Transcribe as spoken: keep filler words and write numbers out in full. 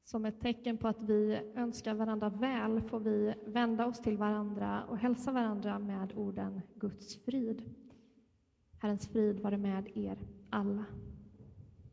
Som ett tecken på att vi önskar varandra väl får vi vända oss till varandra och hälsa varandra med orden Guds frid. Herrens frid vare med er alla.